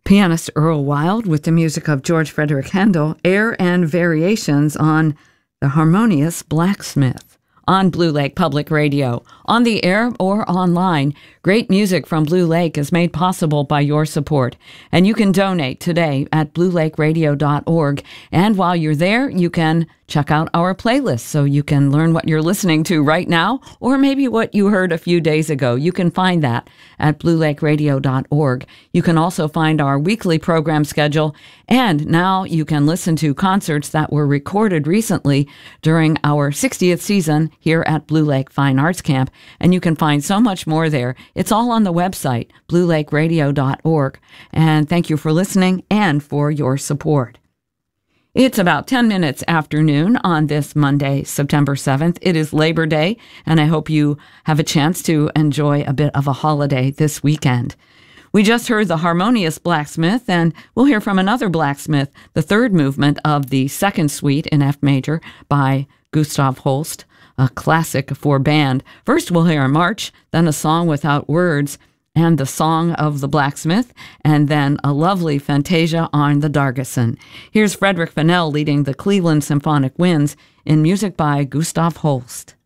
Pianist Earl Wild with the music of George Frederick Handel, air and variations on The Harmonious Blacksmith on Blue Lake Public Radio. On the air or online, great music from Blue Lake is made possible by your support. And you can donate today at bluelakeradio.org. And while you're there, you can check out our playlist so you can learn what you're listening to right now or maybe what you heard a few days ago. You can find that at bluelakeradio.org. You can also find our weekly program schedule, and now you can listen to concerts that were recorded recently during our 60th season here at Blue Lake Fine Arts Camp, and you can find so much more there. It's all on the website, bluelakeradio.org. And thank you for listening and for your support. It's about 10 minutes after noon on this Monday, September 7th. It is Labor Day, and I hope you have a chance to enjoy a bit of a holiday this weekend. We just heard The Harmonious Blacksmith, and we'll hear from another blacksmith, the third movement of the second suite in F major by Gustav Holst, a classic for band. First, we'll hear a march, then a song without words, and the Song of the Blacksmith, and then a lovely fantasia on the Dargeson. Here's Frederick Fennell leading the Cleveland Symphonic Winds in music by Gustav Holst.